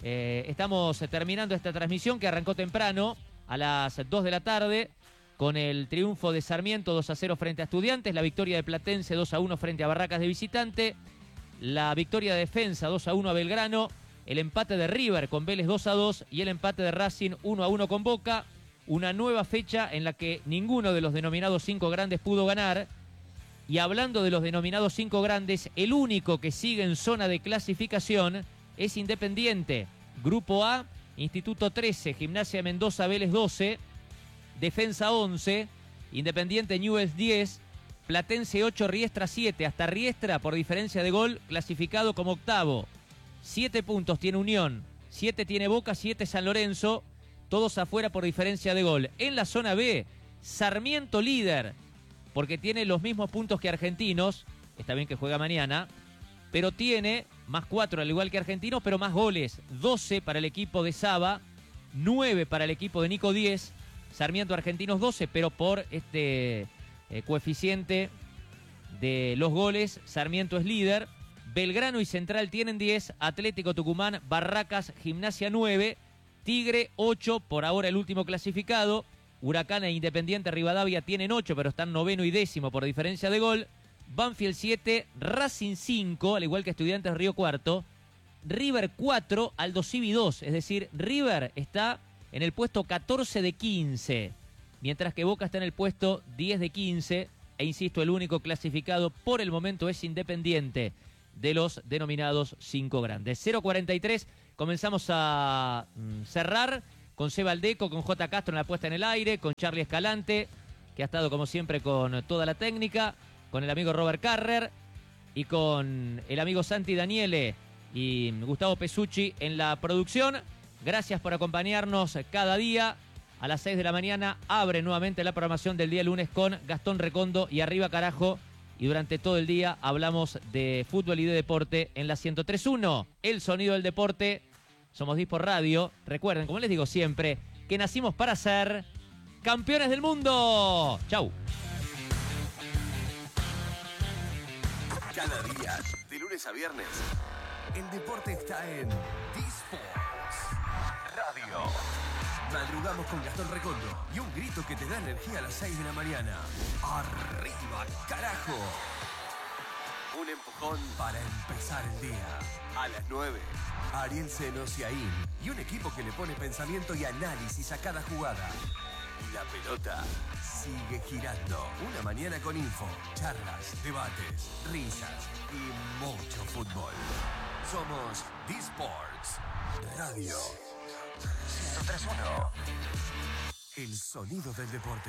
estamos terminando esta transmisión que arrancó temprano a las 2 de la tarde con el triunfo de Sarmiento 2-0 frente a Estudiantes, la victoria de Platense 2-1 frente a Barracas de visitante, la victoria de Defensa 2-1 a Belgrano, el empate de River con Vélez 2-2 y el empate de Racing 1-1 con Boca. Una nueva fecha en la que ninguno de los denominados 5 grandes pudo ganar. Y hablando de los denominados 5 grandes, el único que sigue en zona de clasificación es Independiente. Grupo A, Instituto 13, Gimnasia de Mendoza, Vélez 12, Defensa 11, Independiente Newell's 10, Platense 8, Riestra 7. Hasta Riestra, por diferencia de gol, clasificado como octavo. 7 puntos tiene Unión, 7 tiene Boca, 7 San Lorenzo. Todos afuera por diferencia de gol. En la zona B, Sarmiento líder, porque tiene los mismos puntos que Argentinos. Está bien que juega mañana, pero tiene más 4 al igual que Argentinos, pero más goles. 12 para el equipo de Saba, 9 para el equipo de Nico 10. Sarmiento Argentinos 12, pero por este coeficiente de los goles, Sarmiento es líder. Belgrano y Central tienen 10, Atlético Tucumán, Barracas, Gimnasia 9, Tigre 8, por ahora el último clasificado. Huracán e Independiente Rivadavia tienen 8, pero están noveno y décimo por diferencia de gol. Banfield 7, Racing 5, al igual que Estudiantes Río Cuarto. River 4, Aldo Civi 2, es decir, River está en el puesto 14 de 15, mientras que Boca está en el puesto 10 de 15, e insisto, el único clasificado por el momento es Independiente, de los denominados 5 grandes. 0.43, comenzamos a cerrar con Seba Aldeco, con J. Castro en la puesta en el aire, con Charlie Escalante, que ha estado como siempre con toda la técnica, con el amigo Robert Carrer y con el amigo Santi Daniele y Gustavo Pesucci en la producción. Gracias por acompañarnos cada día. A las 6 de la mañana abre nuevamente la programación del día lunes con Gastón Recondo y Arriba Carajo. Y durante todo el día hablamos de fútbol y de deporte en la 103.1. El sonido del deporte. Somos Disport Radio. Recuerden, como les digo siempre, que nacimos para ser campeones del mundo. ¡Chau! Cada día, de lunes a viernes, el deporte está en Disports Radio. Madrugamos con Gastón Recondo y un grito que te da energía a las 6 de la mañana. ¡Arriba, carajo! Un empujón para empezar el día. A las 9, Ariel Senos y Aín y un equipo que le pone pensamiento y análisis a cada jugada. Y la pelota sigue girando. Una mañana con info, charlas, debates, risas y mucho fútbol. Somos Disports Radio 103.1. El sonido del deporte.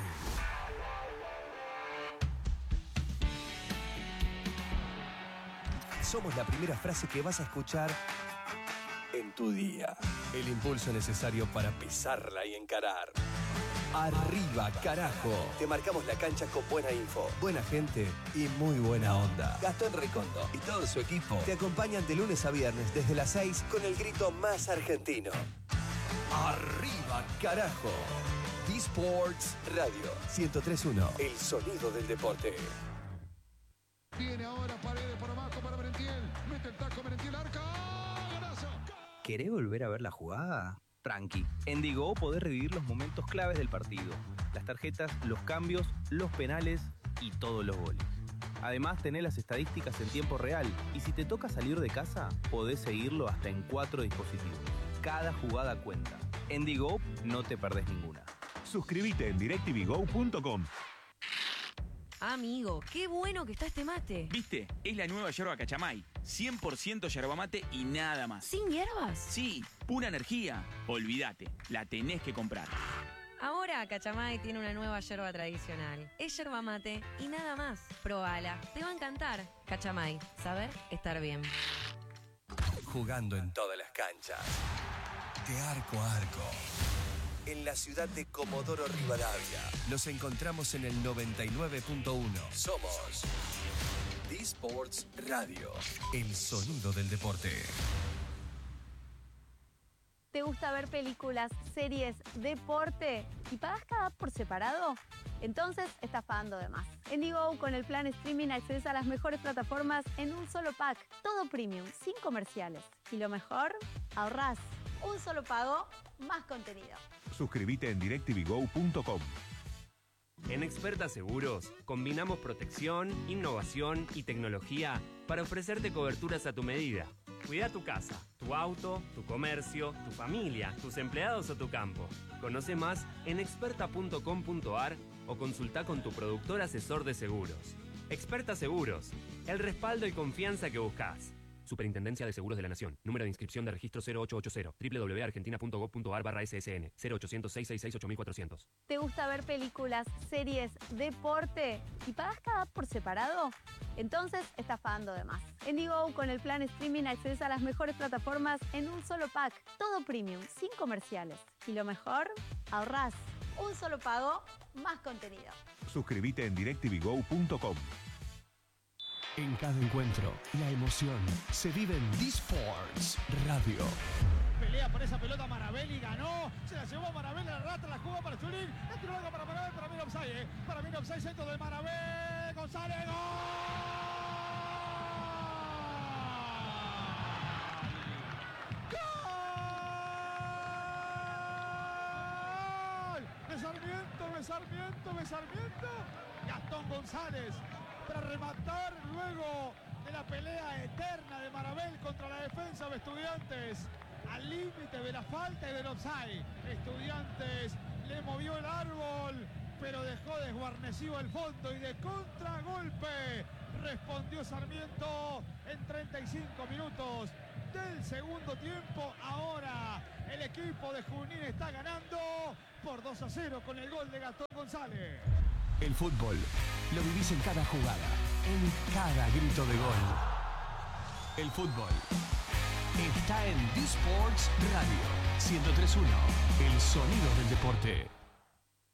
Somos la primera frase que vas a escuchar en tu día. El impulso necesario para pisarla y encarar. Arriba, carajo. Te marcamos la cancha con buena info, buena gente y muy buena onda. Gastón Recondo y todo su equipo te acompañan de lunes a viernes desde las 6 con el grito más argentino. Arriba, carajo. Disports Radio 103.1. El sonido del deporte. Viene ahora Paredes por abajo para Merentiel. Mete el taco Merentiel, arca. ¡Golazo! ¿Querés volver a ver la jugada? Tranqui. En Digo podés revivir los momentos claves del partido. Las tarjetas, los cambios, los penales y todos los goles. Además, tenés las estadísticas en tiempo real. Y si te toca salir de casa, podés seguirlo hasta en 4 dispositivos. Cada jugada cuenta. En Digo no te perdés ninguna. Suscríbete en DirecTVGo.com. Amigo, qué bueno que está este mate. ¿Viste? Es la nueva yerba Cachamay. 100% yerba mate y nada más. ¿Sin hierbas? Sí, pura energía. Olvídate, la tenés que comprar. Ahora Cachamay tiene una nueva yerba tradicional. Es yerba mate y nada más. Probala, te va a encantar. Cachamay, saber estar bien. Jugando en todas las canchas. De arco a arco. En la ciudad de Comodoro Rivadavia. Nos encontramos en el 99.1. Somos Disports Radio. El sonido del deporte. ¿Te gusta ver películas, series, deporte y pagas cada por separado? Entonces estás pagando de más. En Digo, con el plan streaming accedes a las mejores plataformas en un solo pack. Todo premium, sin comerciales. Y lo mejor, ahorrás. Un solo pago, más contenido. Suscríbete en DirecTVGo.com. En Experta Seguros, combinamos protección, innovación y tecnología para ofrecerte coberturas a tu medida. Cuida tu casa, tu auto, tu comercio, tu familia, tus empleados o tu campo. Conoce más en experta.com.ar o consulta con tu productor asesor de seguros. Experta Seguros, el respaldo y confianza que buscas. Superintendencia de Seguros de la Nación. Número de inscripción de registro 0880. www.argentina.gov.ar/SSN. 0800-666-8400. ¿Te gusta ver películas, series, deporte y pagas cada por separado? Entonces estás pagando de más. En Digo, con el plan streaming accedes a las mejores plataformas en un solo pack. Todo premium, sin comerciales. Y lo mejor, ahorrás. Un solo pago, más contenido. Suscríbete en DirecTVGo.com. En cada encuentro, la emoción se vive en Disports Radio. Pelea por esa pelota Marabelli, ganó. Se la llevó Marabelli, la rata, la jugó para Chulín. Entró algo para Marabelli, para mí offside. Para mí offside, centro de Marabelli. González, ¡gol! ¡Gol! De Sarmiento. Gastón González para rematar luego de la pelea eterna de Marabel contra la defensa de Estudiantes. al límite de la falta y del offside. Estudiantes le movió el árbol, pero dejó desguarnecido el fondo y de contragolpe respondió Sarmiento en 35 minutos del segundo tiempo. Ahora el equipo de Junín está ganando por 2-0 con el gol de Gastón González. El fútbol lo vivís en cada jugada, en cada grito de gol. El fútbol está en D-Sports Radio 103.1, el sonido del deporte.